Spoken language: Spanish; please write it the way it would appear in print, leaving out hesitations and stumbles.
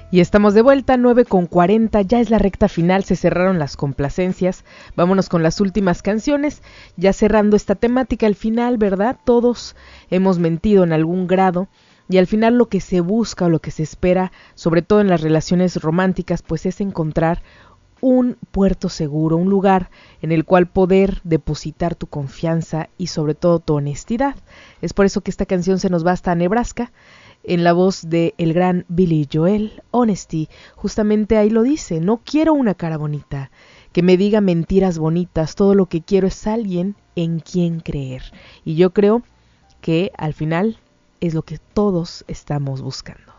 Y estamos de vuelta, 9:40, ya es la recta final, se cerraron las complacencias. Vámonos con las últimas canciones, ya cerrando esta temática al final, ¿verdad? Todos hemos mentido en algún grado y al final lo que se busca o lo que se espera, sobre todo en las relaciones románticas, pues es encontrar un puerto seguro, un lugar en el cual poder depositar tu confianza y sobre todo tu honestidad. Es por eso que esta canción se nos va hasta Nebraska, en la voz de el gran Billy Joel, Honesty. Justamente ahí lo dice: no quiero una cara bonita, que me diga mentiras bonitas, todo lo que quiero es alguien en quien creer. Y yo creo que al final es lo que todos estamos buscando.